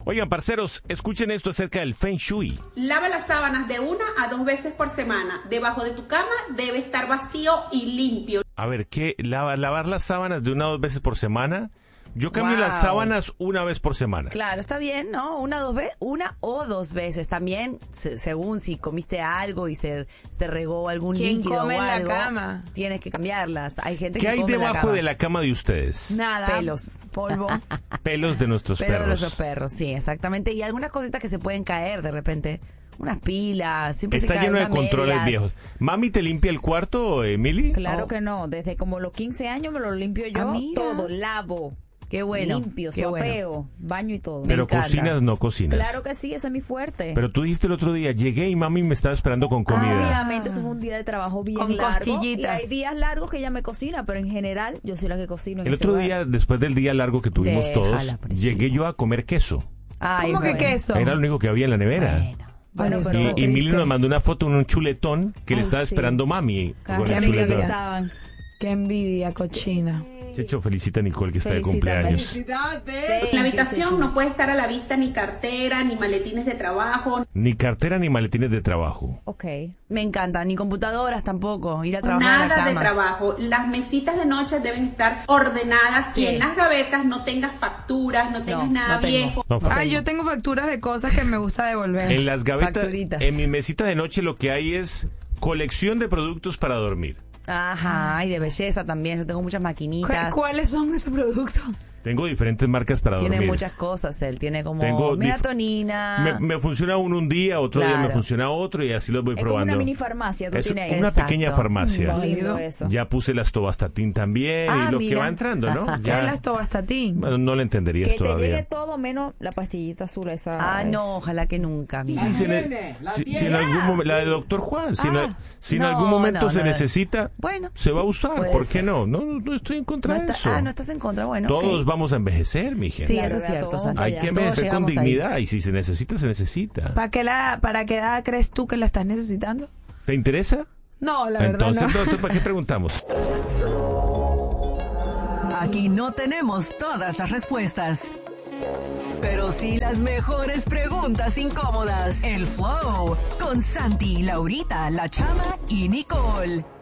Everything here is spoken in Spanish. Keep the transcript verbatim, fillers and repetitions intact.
Oigan, parceros, escuchen esto acerca del Feng Shui. Lava las sábanas de una a dos veces por semana. Debajo de tu cama debe estar vacío y limpio. A ver, ¿qué? ¿Lava, ¿Lavar las sábanas de una o dos veces por semana? Yo cambio Wow. las sábanas una vez por semana. Claro, está bien, ¿no? Una, dos ve- una o dos veces. También, se- según si comiste algo y se, se regó algún ¿Quién líquido come o en la algo, cama? tienes que cambiarlas. Hay gente ¿Qué que hay come en la debajo cama. de la cama de ustedes? Nada. Pelos. Polvo. Pelos de nuestros Pero de perros. los perros, sí, exactamente. Y algunas cositas que se pueden caer de repente. Unas pilas, siempre se Está caen lleno de unas controles medias. viejos. ¿Mami te limpia el cuarto, Emily? Claro Oh. que no, desde como los quince años me lo limpio yo Ah, mira. todo, lavo, Qué bueno. limpio, qué bueno. suapeo, baño y todo. Me Pero encanta. cocinas, no cocinas. Claro que sí, ese es mi fuerte. Pero tú dijiste el otro día, llegué y mami me estaba esperando con comida. Obviamente eso fue un día de trabajo bien Con largo. costillitas. Y hay días largos que ella me cocina, pero en general yo soy la que cocino. en El ese otro hogar. día, después del día largo que tuvimos Déjala, todos, Priscila. llegué yo a comer queso. Ay, ¿Cómo que bueno. queso? Era lo único que había en la nevera. Bueno. Bueno, Ay, pero- Y, estoy y Mili triste. nos mandó una foto en un chuletón que le Ay, estaba sí. esperando mami con Qué el amiga chuletón. que estaban. Qué envidia, cochina. Checho, felicita a Nicole que está de Felicítame. cumpleaños. En la habitación no puede estar a la vista ni cartera, ni maletines de trabajo, Ni cartera ni maletines de trabajo. Ok. Me encanta, ni computadoras tampoco, ir a trabajar a la nada de cama. trabajo. Las mesitas de noche deben estar ordenadas Sí. y en las gavetas no tengas facturas, no tengas No, nada no tengo. viejo. No, fa- Ay, yo tengo facturas de cosas que me gusta devolver. en las gavetas, Facturitas. en mi mesita de noche lo que hay es colección de productos para dormir. Ajá, y de belleza también. Yo tengo muchas ¿Cu- maquinitas. ¿Cuáles son esos productos? Tengo diferentes marcas para Tiene dormir. muchas cosas, él tiene como Tengo dif- melatonina. Me, me funciona uno un día, otro día me Claro. funciona otro y así los voy Es como probando. una mini farmacia, tú Es tienes ahí. una Exacto. pequeña farmacia. Muy lindo eso. Ya puse las Tovastatin también Ah, y lo que mira. va entrando, ¿no? ¿Qué es Ya, las Tovastatin? bueno, no le entenderías Que te llegue todavía. todo menos la pastillita azul esa. Ah, es- no, ojalá que nunca. Y mira. si, se ne- si- si en algún momento, la de doctor Juan, si, en, Ah, si en no, algún momento no, se no. necesita, Bueno, se va a sí, usar. puede ¿Por qué ser. no? No, no estoy en contra No de está- eso. ah, no estás en contra, bueno. Todos ok. vamos a envejecer, mi gente. Sí, Claro, eso es ya cierto, todos Santi. Hay allá. que Todos envejecer con llegamos ahí. dignidad y si se necesita, se necesita. ¿Para qué, la, ¿Para qué edad crees tú que la estás necesitando? ¿Te interesa? No, la verdad Entonces, no. entonces, ¿para qué preguntamos? Aquí no tenemos todas las respuestas, pero sí las mejores preguntas incómodas. El Flow con Santi, Laurita, La Chama y Nicole.